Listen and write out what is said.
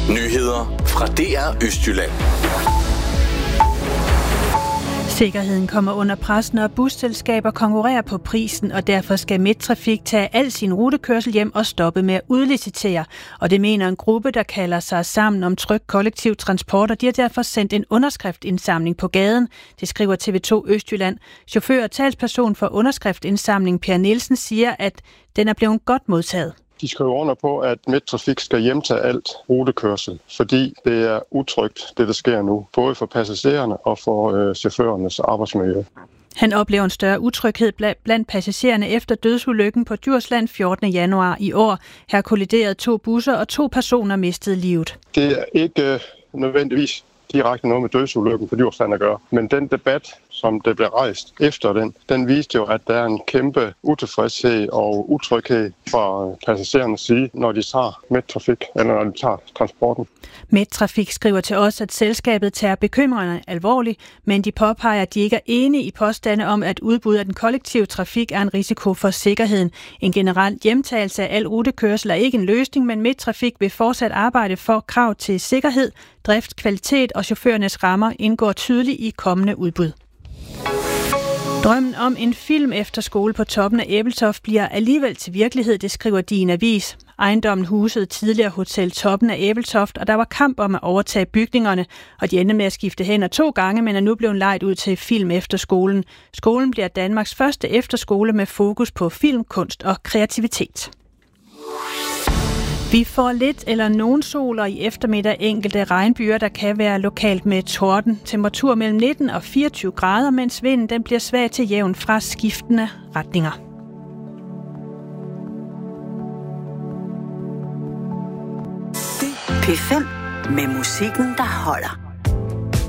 Nyheder fra DR Østjylland. Sikkerheden kommer under pres, når busselskaber konkurrerer på prisen, og derfor skal Midttrafik tage al sin rutekørsel hjem og stoppe med at udlicitere. Og det mener en gruppe, der kalder sig Sammen om Tryg Kollektiv Transport, og de har derfor sendt en underskriftindsamling på gaden. Det skriver TV2 Østjylland. Chauffør og talsperson for underskriftindsamling Per Nielsen siger, at den er blevet godt modtaget. De skriver under på, at Midttrafik skal hjemtage alt rutekørsel, fordi det er utrygt, det der sker nu, både for passagererne og for chaufførernes arbejdsmiljø. Han oplever en større utryghed blandt passagererne efter dødsulykken på Djursland 14. januar i år. Her kolliderede 2 busser, og 2 personer mistede livet. Det er ikke nødvendigvis direkte noget med dødsulykken på Djursland at gøre, men den debat, som det blev rejst efter den viste jo, at der er en kæmpe utilfredshed og utryghed fra passagerernes side, når de tager Midttrafik, eller når de tager transporten. Midttrafik skriver til os, at selskabet tager bekymringerne alvorligt, men de påpeger, at de ikke er enige i påstande om, at udbud af den kollektive trafik er en risiko for sikkerheden. En generel hjemtagelse af al rutekørsel er ikke en løsning, men Midttrafik vil fortsat arbejde for krav til sikkerhed, drift, kvalitet og chaufførernes rammer indgår tydeligt i kommende udbud. Drømmen om en film efter skole på toppen af Ebeltoft bliver alligevel til virkelighed, det skriver Din Avis. Ejendommen husede tidligere Hotel Toppen af Ebeltoft, og der var kamp om at overtage bygningerne, og de endte med at skifte hænder 2 gange, men er nu blevet lejet ud til film efter skolen. Skolen bliver Danmarks første efterskole med fokus på film, kunst og kreativitet. Vi får lidt eller nogen sol, og i eftermiddag enkelte regnbyger, der kan være lokalt med torden. Temperatur mellem 19 og 24 grader, mens vinden den bliver svag til jævn fra skiftende retninger. P5 med musikken, der holder.